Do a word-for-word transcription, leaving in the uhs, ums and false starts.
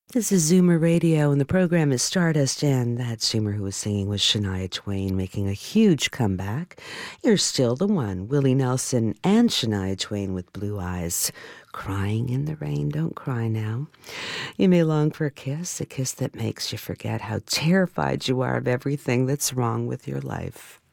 This is Zoomer Radio, and the program is Stardust, and that Zoomer who was singing was Shania Twain, making a huge comeback. You're still the one, Willie Nelson and Shania Twain with Blue Eyes. Crying in the rain, don't cry now. You may long for a kiss, a kiss that makes you forget how terrified you are of everything that's wrong with your life.